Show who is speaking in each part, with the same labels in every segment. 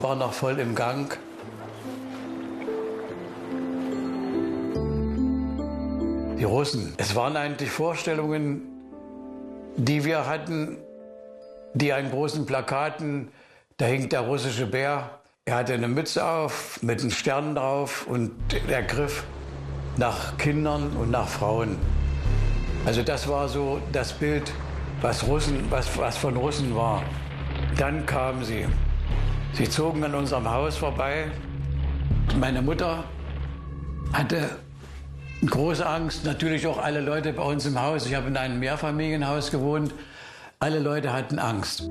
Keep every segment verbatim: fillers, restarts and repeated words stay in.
Speaker 1: War noch voll im Gang. Die Russen. Es waren eigentlich Vorstellungen, die wir hatten, die an großen Plakaten, da hing der russische Bär. Er hatte eine Mütze auf mit einem Stern drauf und er griff nach Kindern und nach Frauen. Also das war so das Bild, was, Russen, was, was von Russen war. Dann kamen sie. Sie zogen an unserem Haus vorbei. Meine Mutter hatte große Angst, natürlich auch alle Leute bei uns im Haus. Ich habe in einem Mehrfamilienhaus gewohnt. Alle Leute hatten Angst.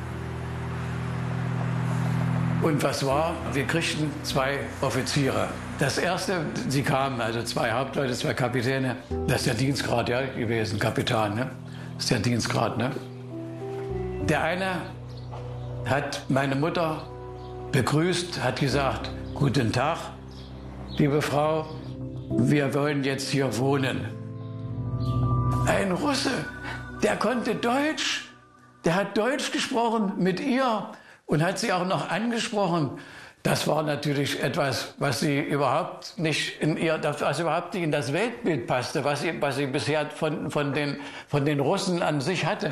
Speaker 1: Und was war? Wir kriegten zwei Offiziere. Das erste, sie kamen, also zwei Hauptleute, zwei Kapitäne. Das ist der Dienstgrad, ja, gewesen, Kapitän, ne? Das ist der Dienstgrad, ne? Der eine hat meine Mutter begrüßt, hat gesagt, guten Tag, liebe Frau, wir wollen jetzt hier wohnen. Ein Russe, der konnte Deutsch, der hat Deutsch gesprochen mit ihr und hat sie auch noch angesprochen. Das war natürlich etwas, was sie überhaupt nicht in ihr, was überhaupt nicht in das Weltbild passte, was sie, was sie bisher von, von, den, von den Russen an sich hatte.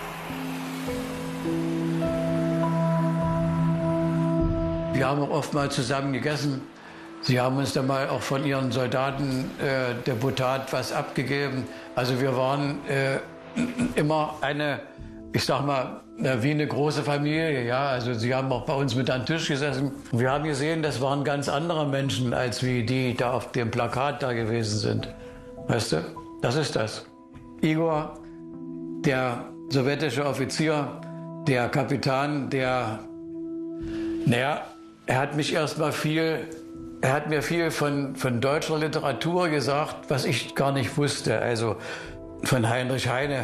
Speaker 1: Wir haben auch oft mal zusammen gegessen. Sie haben uns dann mal auch von ihren Soldaten äh, Deputat was abgegeben. Also wir waren äh, immer eine, ich sag mal, wie eine große Familie. Ja, also sie haben auch bei uns mit an den Tisch gesessen. Wir haben gesehen, das waren ganz andere Menschen, als wie die da auf dem Plakat da gewesen sind. Weißt du, das ist das. Igor, der sowjetische Offizier, der Kapitän, der, naja, er hat mich erst mal viel, er hat mir viel von, von deutscher Literatur gesagt, was ich gar nicht wusste. Also von Heinrich Heine,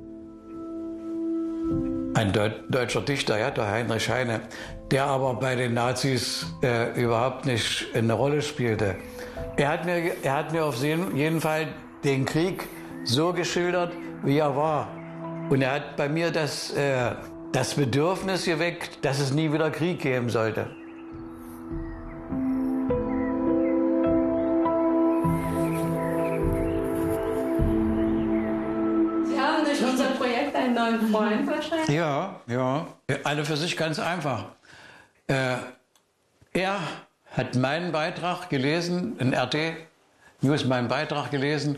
Speaker 1: ein Deut deutscher Dichter, ja, der Heinrich Heine, der aber bei den Nazis äh, überhaupt nicht eine Rolle spielte. Er hat mir, er hat mir auf jeden Fall den Krieg so geschildert, wie er war. Und er hat bei mir das, äh, das Bedürfnis geweckt, dass es nie wieder Krieg geben sollte.
Speaker 2: Unser Projekt einen neuen Freund wahrscheinlich?
Speaker 1: Ja, ja. Alle für sich ganz einfach. Äh, er hat meinen Beitrag gelesen, in R T News meinen Beitrag gelesen.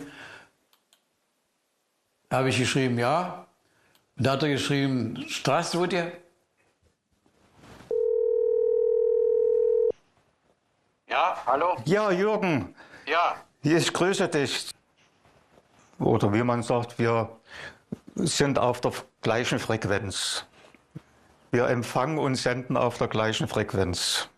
Speaker 1: Da habe ich geschrieben, ja. Und da hat er geschrieben, Здравствуйте. Ja, hallo?
Speaker 3: Ja, Jürgen.
Speaker 1: Ja.
Speaker 3: Ich grüße dich. Oder wie man sagt, wir sind auf der gleichen Frequenz. Wir empfangen und senden auf der gleichen Frequenz.